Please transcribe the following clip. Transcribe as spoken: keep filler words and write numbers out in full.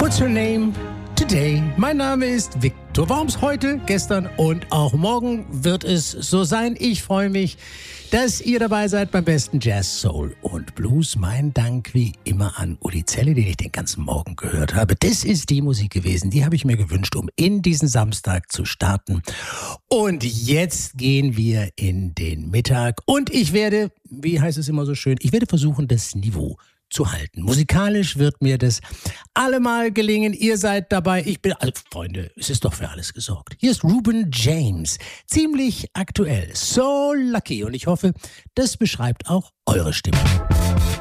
What's your name today? Mein Name ist Viktor Worms. Heute, gestern und auch morgen wird es so sein. Ich freue mich, dass ihr dabei seid beim besten Jazz, Soul und Blues. Mein Dank wie immer an Uli Zelle, den ich den ganzen Morgen gehört habe. Das ist die Musik gewesen, die habe ich mir gewünscht, um in diesen Samstag zu starten. Und jetzt gehen wir in den Mittag und ich werde, wie heißt es immer so schön, ich werde versuchen, das Niveau zu halten. Musikalisch wird mir das allemal gelingen. Ihr seid dabei. Ich bin, also Freunde, es ist doch für alles gesorgt. Hier ist Reuben James. Ziemlich aktuell. So lucky. Und ich hoffe, das beschreibt auch eure Stimme.